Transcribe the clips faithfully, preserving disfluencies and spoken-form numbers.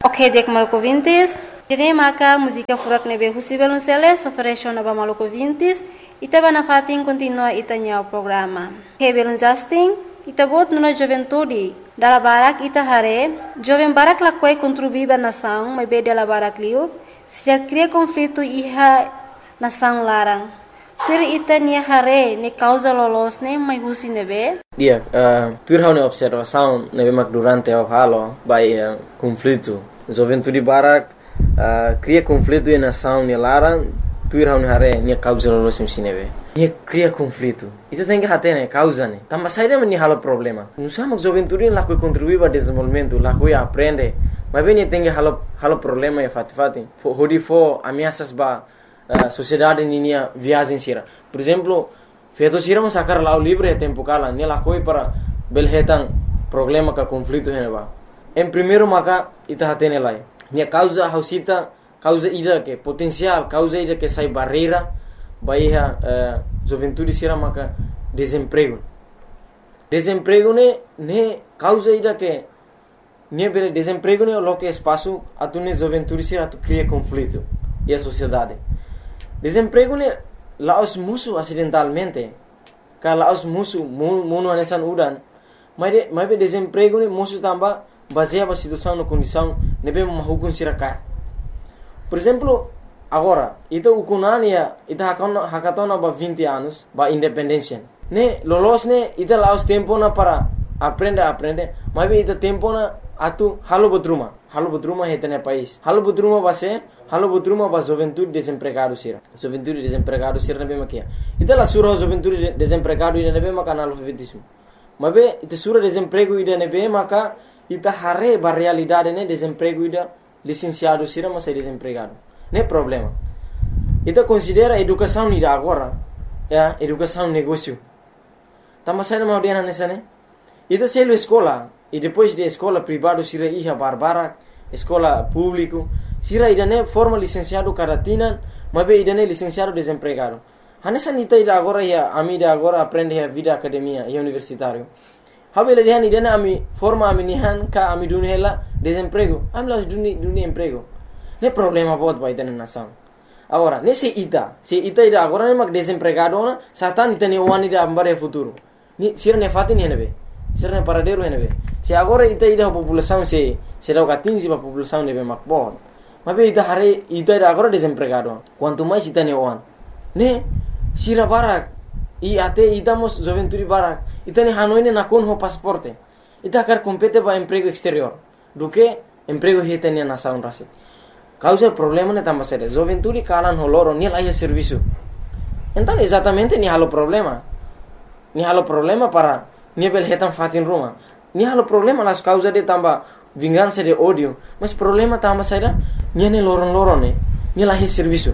Ok, dek maluco vintis. Dene maka música furak nebe husibel unseles ofereció naba maluco vintis. Ita bana fatin continua itanya o programa. Hebelun Justin, ita bot nuna juventude. Dala barak ita hare, jovem barak lakwai contribuiba nação, mas be dala barak liu. Se já cria conflito iha nação larang. Tur ita nia hare ne causa lolos ne mai husi nebe. Dia, uh, tur hau ne observação nebe mak durante o halo by uh, conflito. Juventude barak uh, cria conflito e nação ne larang. Tur hau ne hare nia causa lolos ne nebe. Nia cria conflito. Ita tem que hate ne causa ne. Tamba saída me halo problema. Não sama juventude lá que contribui para desenvolvimento, lá que aprende. Mas bem tem que halo halo problema e fat fati. Hodi fo ameaças ba Uh, sociedade ninia viagem sira. Por exemplo, feito sira mo sacar lá o livre tempo kala, nela coi para belhetan problema ka conflito heneba. Em primeiro maka ita hatene lai. Nia causa hausita, causa ida que potencial, causa ida que sai barreira, baiha uh, juventude sira maka desemprego. Desemprego ne ne causa ida que ne bele desemprego ne lo que espaço atune juventude sira atu cria conflito e a sociedade. Desemprego ne laos musuh acidentalmente. Kalau laos musuh munu anesan udan. Mas de, mas be desemprego ne musuh tamba baseia ba situação no condição nebe mahukun sirakat. Por exemplo, agora, ita ukunania ita hakona hakatona ba vinte anos ba independência. Ne lolos ne ita laos tempo na para aprende aprende, mas be ita tempo na atu halo botruma. Halo botruma hetene país. Halo botruma base halo botruma ba juventude desempregado sira. Juventude desempregado sira nabe makia. Ita la sura juventude desempregado ida nabe maka analfabetismo. Mabe ita sura desemprego ida nabe maka ita hare ba realidade ne desemprego ida licenciado sira mas desempregado. Ne problema. Ita considera educação ida agora, ya, educação negócio. Tama sai na maudiana nessa ne. Ita selo escola e depois de escola privado sira iha barbara, escola público sira idane forma licenciado caratina, mabe idane licenciado desempregado. Hanesa nita ida agora ya ami da agora aprende a vida academia e universitário. Habele dihan idane ami forma ami nihan ka ami dunhela desemprego. Ami las duni duni emprego. Ne problema bot ba idane nação. Agora, nesse ita, se ita ida agora ne mak desempregado na, satan ita ne wani da ambare futuro. Ni sira ne fatin henebe. Sira ne paradero henebe. Se agora ita ida população se será o quinze ba população nebe mak bot. Mas ita hari ita agora desempregado. Quanto mais ita ne on. Ne sira barak i ate ita mos juventude barak. Ita ne hanoi ne nakon ho pasaporte. Ita quer compete ba emprego exterior. Do que emprego hita ne nação rasi. Causa problema ne tamba sere. Juventude kalan ho loro ni laia serviço. Então exatamente ni halo problema. Ni halo problema para ni bel hetan fatin ruma. Ni halo problema las causa de tamba vingança de ódio, mas problema tamba saída niane loron-loron ne, ni lahi serviço.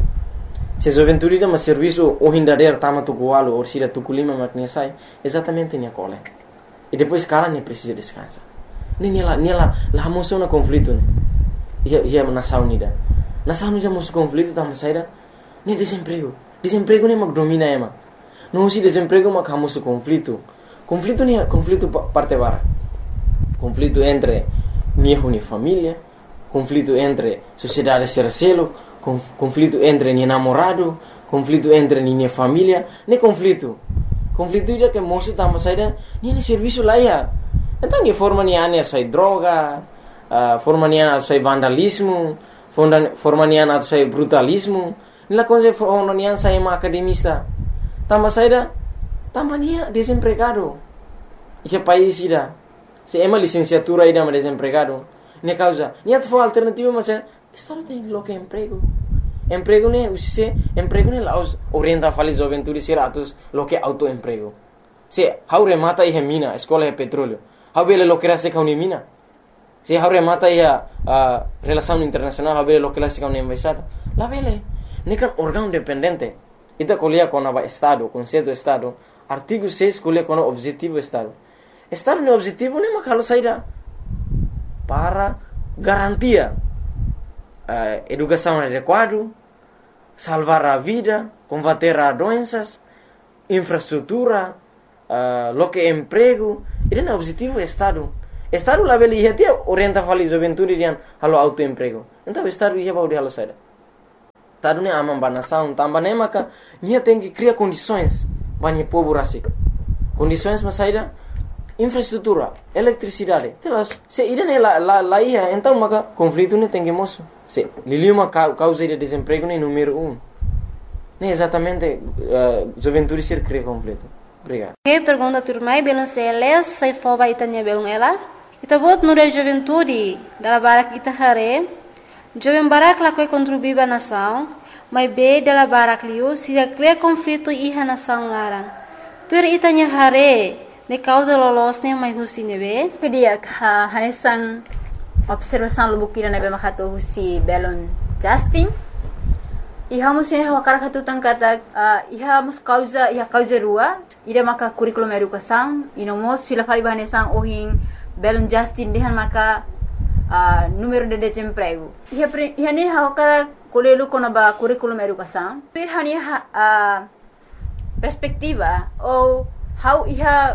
Se juventude da mas serviço o hindader tama tu gualo ou sira tu kulima makne sai, exatamente ni cole. E depois cara ne precisa descansar. Ne ni la ni la la moção na conflito ne. Ia ia nação unida. Nação unida mos conflito tama saída ne desemprego. Desemprego ne mak domina ema. Não se desemprego mak hamos conflito. Conflito ne conflito parte bara. Conflito entre niho ni família, conflito entre sociedade sercelo, conflito entre ni namorado, conflito entre ni família, ne conflito. Conflito ida que moço tama saída, ni ni serviço lá ia. Então ni forma ni ane sai droga, uh, forma ni ane sai vandalismo, forma ni ane sai brutalismo, ni la coisa forma ni ane sai ma academista. Tama saída, tama ni desempregado. Esse país ida se ema licenciatura ida ma desempregado. Ne causa, ni atfo alternativa macam estado tem lo que emprego. Emprego ne usise, emprego ne laos orienta fali juventude seratus lo que autoemprego. Se haure mata ihe mina, escola é petróleo. Habele lo que era se kauni mina. Se haure mata ia uh, relação internacional, habele lo que era se kauni embaixada. La vele, ne kan órgão dependente. Ita colia com a estado, conceito estado, artigo seis colia com o objetivo estado. Estado no objetivo ne makalo saída para garantia uh, educação adequada, salvar a vida, combater as doenças, infraestrutura, uh, lo que emprego. Ele é o objetivo do Estado. Estado lá beli ia tia orienta fali juventude rian halo autoemprego. Então estado ia baudi halo saida. Tadu ne amam banasaun tamba ne maka nia tem que criar condições banhe povo rasik. Condições mas saida infraestrutura, eletricidade. Telas se ida ne la la la ia então maka conflito ne tem que moço. Se liliu uma causa de desemprego ne número um. Ne exatamente uh, juventude ser cria conflito. Obrigado. Que pergunta turmai belum seles sai foba itanya belum ela. Ita bot no da juventude da barak ita hare. Jovem barak la koi contribuir ba nação, mas be da barak liu se cria conflito iha nação larang. Tur itanya hare ne causa lolos ne mai husi nebe. Pedia ha hanesan observação lubukira nebe makato husi belon Justin. Iha musine hawa karakatu tangkata uh, iha mus causa iha causa rua ida maka curriculum educação ino mos fila fali bahanesan ohin belon Justin dehan maka uh, número de desemprego iha pre, iha ne hawa kara kolelu kono ba curriculum educação ter hani ha, uh, perspectiva ou how iha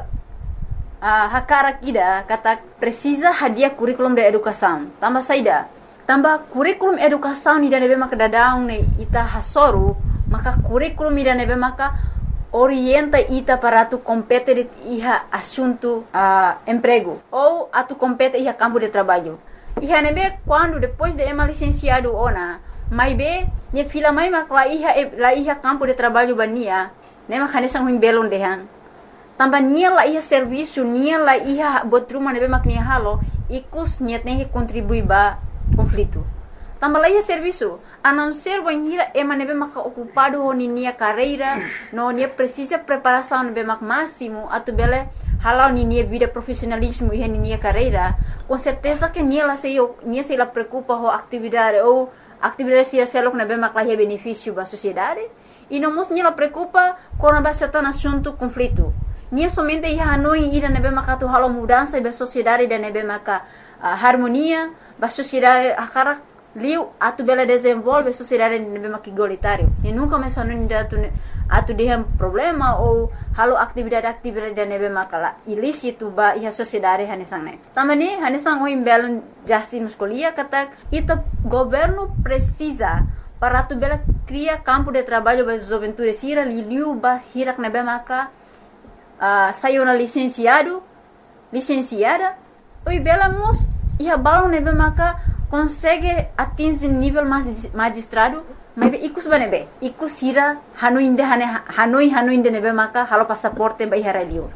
uh, hakara ida kata precisa hadia curriculum de educação tambah saida tambah kurikulum educação ni nebe maka dadaung ne ita hasoru maka kurikulum ni nebe maka orienta ita para tu compete iha assunto uh, emprego ou atu compete iha campo de trabalho iha nebe quando depois de ema licenciado ona mai be ne fila mai maka la iha la iha campo de trabalho bania ne maka ne sang belon dehan tambah nia la iha serviço nia la iha botruma nebe maka nia halo ikus niat ne contribui ba conflito. Tambah lagi serviço, a não ser banhira ema nebe maka ocupado ho nia carreira, no nia precisa preparação nebe mak máximo, atu bele halau nia vida profissionalismo e nia carreira, com certeza que nia la sei nia sei la preocupa ho atividade ou atividade sia selok nebe mak lahi benefício ba sociedade, e não mos nia la preocupa com a bastante assunto conflito. Nia somente ia hanoi ida nebe maka tu halau mudança ba sociedade da nebe maka uh, harmonia ba sociedade akara liu atu bela desenvolve sociedade nebe maki igualitário e nunca me sanu inda atu atu dehem problema ou halo atividade atividade da nebe maka ilícito ba ia sociedade hanesang ne tamani hanesang o imbelon Justin muscolia kata ita governo precisa para atu bela cria campo de trabalho ba juventude sira liu ba hirak nebe maka uh, saiu na licenciado licenciada oi bela mos ia balon nebe maka consegue atingir nível magistrado mas ikus banebe ikus hira hanuinde hane hanoi hanuinde nebe maka halo passaporte ba ihara liur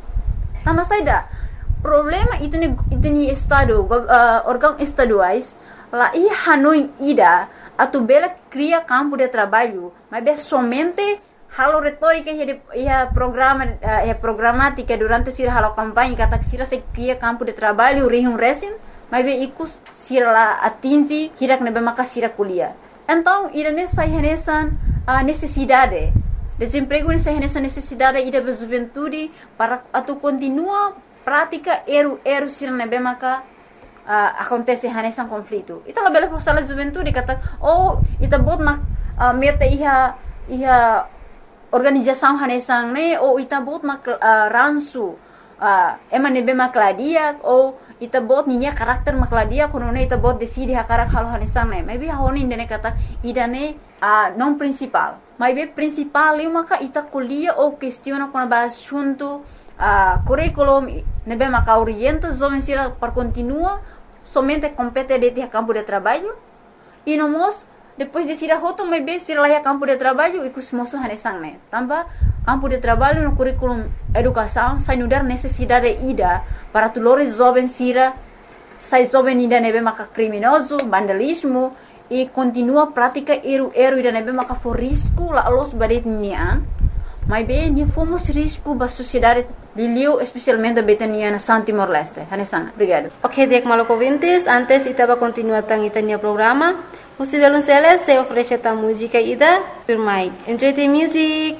tama saida problema itene itene estado uh, órgão estaduais la i hanoi ida atu bela cria campo de trabalho mas be somente halo retórica e a programa e a programática durante sira halo campanha kata sira se cria campo de trabalho rihum resim mas be ikus sira la atingi hirak nebe maka sira kuliah então irane sai renesan a necessidade desemprego nessa renessa necessidade ida be juventude para atu continua prática eru eru sira nebe maka uh, acontece renesan conflito ita la bela força la juventude kata oh ita bot mak uh, meta iha iha organização hanesang ne ou ita bot mak uh, ransu uh, ema nebe makladia ou ita bot ninya karakter makladia kono ne ita bot decide hakarak halo hanesang ne maybe honi ndene kata idane uh, non principal maybe principal eu maka ita kuliah ou questiona kono ba assunto uh, curriculum nebe maka orienta jovem sira para continua somente compete de campo de trabalho e no mos depois de sira hoto maybe sira lá campo de trabalho e kus moso hanesang ne tambah campo de trabalho no curriculum educação sai nudar necessidade ida para tulores jovem sira sai jovem ida nebe maka criminoso vandalismo e continua prática eru eru ida nebe maka for risco la los badet nian maybe ni fomos risco ba sociedade liliu especialmente betania na San Timor Leste hanesang obrigado. Ok, dek maloko vintes antes itaba continua tang itanya programa. Musivelun Celes se oferece ta música ida. Enjoy the music.